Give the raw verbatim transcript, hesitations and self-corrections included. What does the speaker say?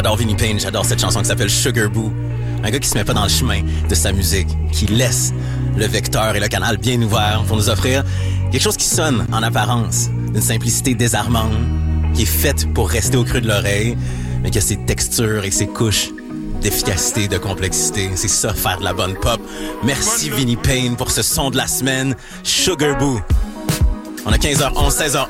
j'adore Vinnie Payne, j'adore cette chanson qui s'appelle Sugar Boo. Un gars qui se met pas dans le chemin de sa musique, qui laisse le vecteur et le canal bien ouverts pour nous offrir quelque chose qui sonne en apparence d'une simplicité désarmante, qui est faite pour rester au creux de l'oreille, mais qui a ses textures et ses couches d'efficacité, de complexité. C'est ça, faire de la bonne pop. Merci Vinnie Payne pour ce son de la semaine, Sugar Boo. On a quinze heures onze, seize heures